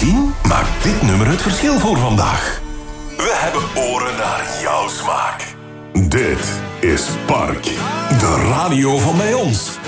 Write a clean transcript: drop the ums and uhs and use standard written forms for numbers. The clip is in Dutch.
Misschien maakt dit nummer het verschil voor vandaag. We hebben oren naar jouw smaak. Dit is Park, de radio van bij ons.